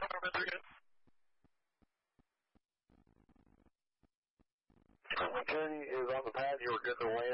McKinney is on the pad. You were good to land.